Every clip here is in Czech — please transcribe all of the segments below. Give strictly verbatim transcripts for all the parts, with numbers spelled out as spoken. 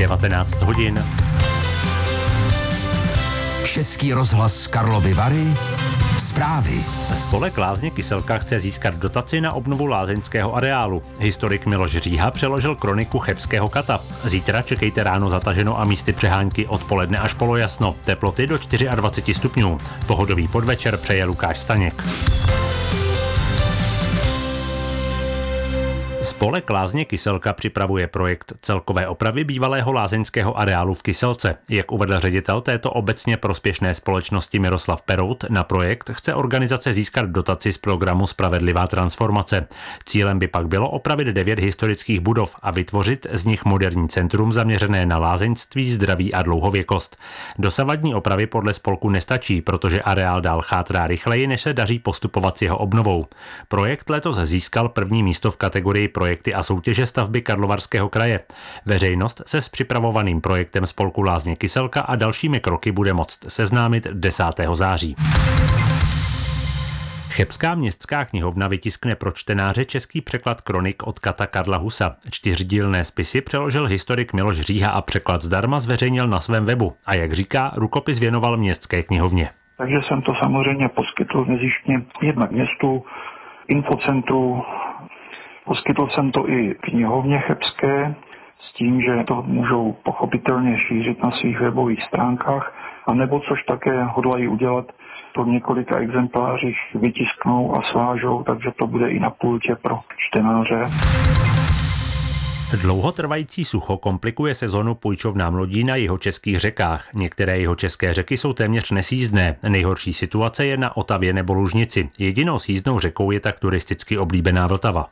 devatenáct hodin. Český rozhlas Karlovy Vary. Zprávy. Spolek Lázně Kyselka chce získat dotaci na obnovu lázeňského areálu. Historik Miloš Říha přeložil kroniku chebského kata. Zítra čekejte ráno zataženo a místy přehánky, odpoledne až polojasno. Teploty do dvacet čtyři stupňů. Pohodový podvečer přeje Lukáš Staněk. Spolek Lázně Kyselka připravuje projekt celkové opravy bývalého lázeňského areálu v Kyselce. Jak uvedl ředitel této obecně prospěšné společnosti Miroslav Perout, na projekt chce organizace získat dotaci z programu Spravedlivá transformace. Cílem by pak bylo opravit devět historických budov a vytvořit z nich moderní centrum zaměřené na lázeňství, zdraví a dlouhověkost. Dosavadní opravy podle spolku nestačí, protože areál dál chátrá rychleji, než se daří postupovat s jeho obnovou. Projekt letos získal první místo v kategorii projekty a soutěže stavby Karlovarského kraje. Veřejnost se s připravovaným projektem spolku Lázně Kyselka a dalšími kroky bude moct seznámit desátého září. Chebská městská knihovna vytiskne pro čtenáře český překlad kronik od kata Karla Husa. Čtyřdílné spisy přeložil historik Miloš Říha a překlad zdarma zveřejnil na svém webu. A jak říká, rukopis věnoval městské knihovně. Takže jsem to samozřejmě poskytl nezištně jednak městu, infocentru. Poskytl jsem to i knihovně chebské s tím, že to můžou pochopitelně šířit na svých webových stránkách, anebo což také hodlají udělat, to v několika exemplářích vytisknou a svážou, takže to bude i na pultě pro čtenáře. Dlouhotrvající sucho komplikuje sezonu půjčovnám lodí na jihočeských řekách. Některé jihočeské řeky jsou téměř nesjízdné. Nejhorší situace je na Otavě nebo Lužnici. Jedinou sjízdnou řekou je tak turisticky oblíbená Vltava.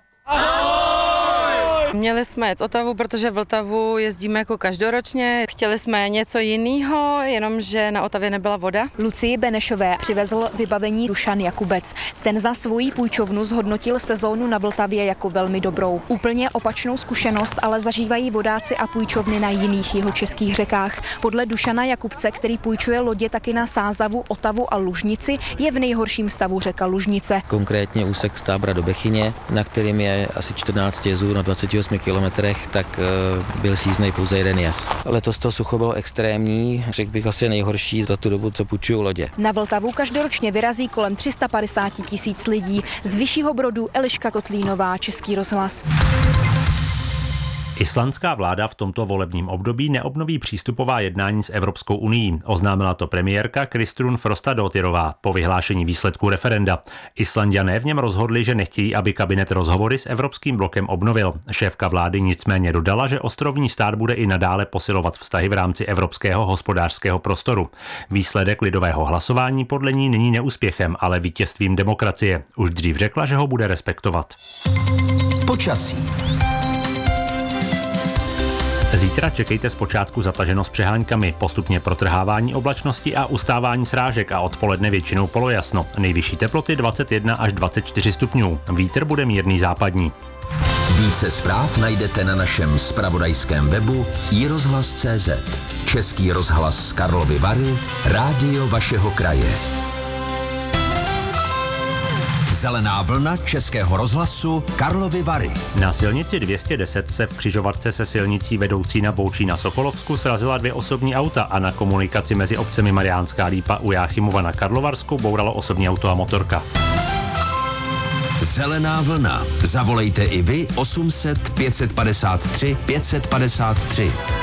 Měli jsme jet Otavu, protože Vltavu jezdíme jako každoročně. Chtěli jsme něco jiného, jenomže na Otavě nebyla voda. Lucii Benešové přivezl vybavení Dušan Jakubec. Ten za svoji půjčovnu zhodnotil sezónu na Vltavě jako velmi dobrou. Úplně opačnou zkušenost ale zažívají vodáci a půjčovny na jiných jihočeských řekách. Podle Dušana Jakubce, který půjčuje lodě taky na Sázavu, Otavu a Lužnici, je v nejhorším stavu řeka Lužnice. Konkrétně úsek z Tábra do Bechyně, na kterým je asi čtrnáct jezů na dvaceti osmi kilometrech, tak byl síznej pouze jeden jez. Letos to sucho bylo extrémní, řekl bych asi nejhorší za tu dobu, co půjčují lodě. Na Vltavu každoročně vyrazí kolem tři sta padesát tisíc lidí. Z Vyššího Brodu Eliška Kotlínová, Český rozhlas. Islandská vláda v tomto volebním období neobnoví přístupová jednání s Evropskou unií. Oznámila to premiérka Kristrún Frostadóttirová po vyhlášení výsledků referenda. Islanďané v něm rozhodli, že nechtějí, aby kabinet rozhovory s Evropským blokem obnovil. Šéfka vlády nicméně dodala, že ostrovní stát bude i nadále posilovat vztahy v rámci evropského hospodářského prostoru. Výsledek lidového hlasování podle ní není neúspěchem, ale vítězstvím demokracie. Už dřív řekla, že ho bude respektovat. Počasí. Zítra čekejte zpočátku zataženo s přeháňkami, postupně protrhávání oblačnosti a ustávání srážek a odpoledne většinou polojasno. Nejvyšší teploty dvacet jedna až dvacet čtyři stupňů. Vítr bude mírný západní. Více zpráv najdete na našem zpravodajském webu i rozhlas tečka cé zet. Český rozhlas Karlovy Vary, rádio vašeho kraje. Zelená vlna Českého rozhlasu Karlovy Vary. Na silnici dvě stě deset se v křižovatce se silnicí vedoucí na Boučí na Sokolovsku srazila dvě osobní auta a na komunikaci mezi obcemi Mariánská Lípa u Jáchymova na Karlovarsku bouralo osobní auto a motorka. Zelená vlna. Zavolejte i vy osm set pět set padesát tři pět set padesát tři.